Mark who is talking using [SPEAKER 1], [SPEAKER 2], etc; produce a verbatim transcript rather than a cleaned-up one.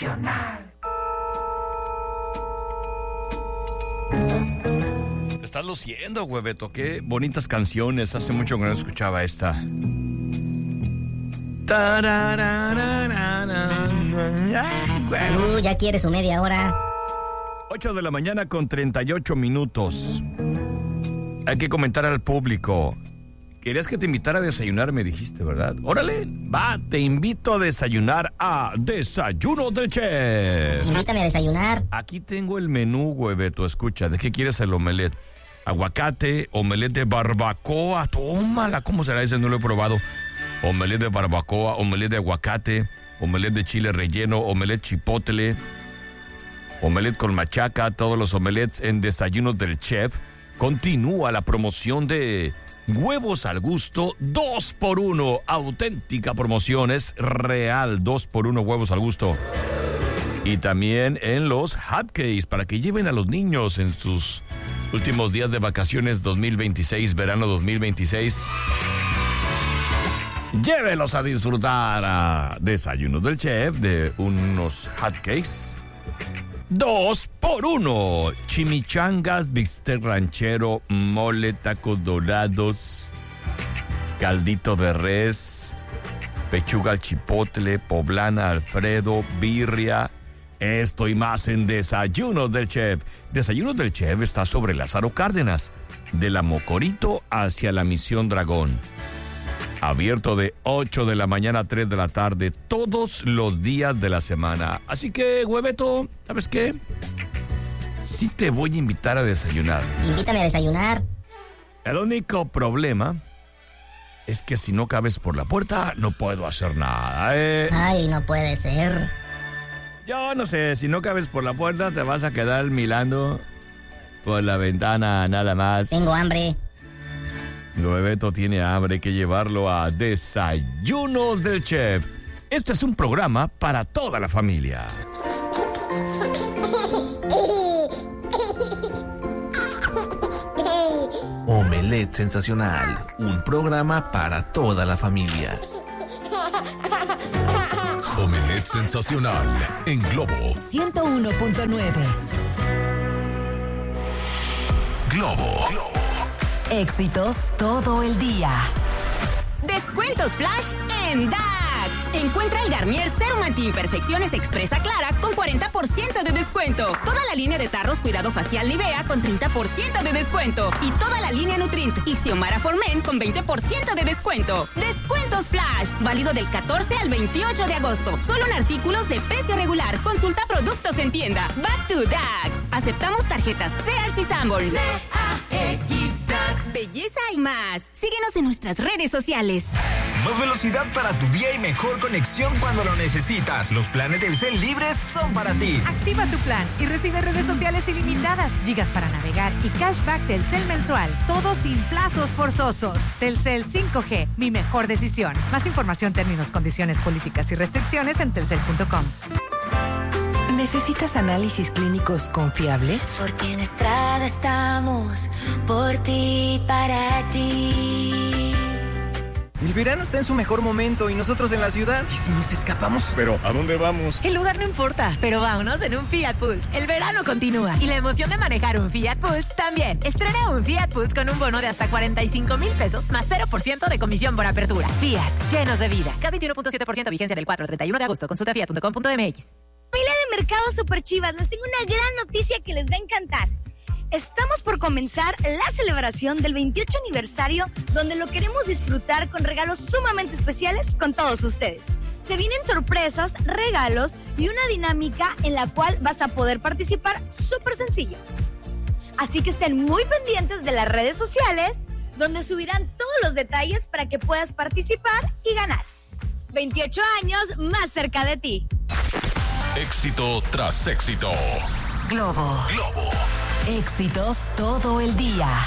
[SPEAKER 1] Sensacional.
[SPEAKER 2] Te estás luciendo, Hueveto. Qué bonitas canciones. Hace mucho que no escuchaba esta.
[SPEAKER 3] Uh, ya quiere su media hora.
[SPEAKER 2] ocho de la mañana con treinta y ocho minutos. Hay que comentar al público. Querías que te invitara a desayunar, me dijiste, ¿verdad? Órale, va, te invito a desayunar a Desayuno del Chef.
[SPEAKER 3] Invítame a desayunar.
[SPEAKER 2] Aquí tengo el menú, Hueveto. Escucha, ¿de qué quieres el omelette? Aguacate, omelette de barbacoa. Tómala, ¿cómo será ese? No lo he probado. Omelette de barbacoa, omelette de aguacate, omelette de chile relleno, omelette chipotle, omelette con machaca, todos los omelettes en Desayunos del Chef. Continúa la promoción de huevos al gusto, dos por uno. Auténtica promoción, es real, dos por uno huevos al gusto. Y también en los hotcakes, para que lleven a los niños en sus últimos días de vacaciones dos mil veintiséis, verano dos mil veintiséis. Llévelos a disfrutar a Desayunos del Chef de unos hotcakes. Dos por uno. Chimichangas, bistec ranchero, mole, tacos dorados, caldito de res, pechuga al chipotle, poblana Alfredo, birria. Esto y más en Desayunos del Chef. Desayunos del Chef está sobre Lázaro Cárdenas, de la Mocorito hacia la Misión Dragón. Abierto de ocho de la mañana a tres de la tarde, todos los días de la semana. Así que, Hueveto, ¿sabes qué? Sí te voy a invitar a desayunar.
[SPEAKER 3] Invítame a desayunar.
[SPEAKER 2] El único problema es que si no cabes por la puerta, no puedo hacer nada, ¿eh?
[SPEAKER 3] Ay, no puede ser.
[SPEAKER 2] Yo no sé, si no cabes por la puerta, te vas a quedar mirando por la ventana nada más.
[SPEAKER 3] Tengo hambre.
[SPEAKER 2] Hueveto tiene hambre, hay que llevarlo a Desayunos del Chef. Este es un programa para toda la familia.
[SPEAKER 4] Omelette Sensacional, un programa para toda la familia.
[SPEAKER 5] Omelette Sensacional en Globo
[SPEAKER 6] ciento uno punto nueve.
[SPEAKER 5] Globo.
[SPEAKER 6] Éxitos todo el día.
[SPEAKER 7] Descuentos flash en D A X. Encuentra el Garnier Serum Anti-Imperfecciones Expresa Clara con cuarenta por ciento de descuento. Toda la línea de tarros Cuidado Facial Nivea con treinta por ciento de descuento. Y toda la línea Nutrint y Xiomara for Men con veinte por ciento de descuento. Descuentos flash. Válido del catorce al veintiocho de agosto. Solo en artículos de precio regular. Consulta productos en tienda. Back to D A X. Aceptamos tarjetas Sears y Sanborns. D A X D A X. Belleza y más. Síguenos en nuestras redes sociales.
[SPEAKER 8] Más velocidad para tu día y mejor conexión cuando lo necesitas. Los planes del Telcel libres son para ti.
[SPEAKER 9] Activa tu plan y recibe redes sociales ilimitadas, gigas para navegar y cashback Telcel mensual. Todo sin plazos forzosos. Telcel cinco G, mi mejor decisión. Más información, términos, condiciones, políticas y restricciones en telcel punto com.
[SPEAKER 6] ¿Necesitas análisis clínicos confiables?
[SPEAKER 10] Porque en Estrada estamos por ti, para ti.
[SPEAKER 11] El verano está en su mejor momento y nosotros en la ciudad. ¿Y si nos escapamos?
[SPEAKER 12] ¿Pero a dónde vamos?
[SPEAKER 9] El lugar no importa, pero vámonos en un Fiat Pulse. El verano continúa y la emoción de manejar un Fiat Pulse también. Estrena un Fiat Pulse con un bono de hasta cuarenta y cinco mil pesos más cero por ciento de comisión por apertura. Fiat, llenos de vida. K veintiuno punto siete por ciento vigencia del cuatro al treinta y uno de agosto. Consulta fiat punto com punto m x.
[SPEAKER 13] Familia de Mercado Super Chivas, les tengo una gran noticia que les va a encantar. Estamos por comenzar la celebración del veintiocho aniversario, donde lo queremos disfrutar con regalos sumamente especiales con todos ustedes. Se vienen sorpresas, regalos y una dinámica en la cual vas a poder participar súper sencillo. Así que estén muy pendientes de las redes sociales, donde subirán todos los detalles para que puedas participar y ganar. veintiocho años más cerca de ti.
[SPEAKER 5] Éxito tras éxito.
[SPEAKER 6] Globo.
[SPEAKER 5] Globo.
[SPEAKER 6] Éxitos todo el día.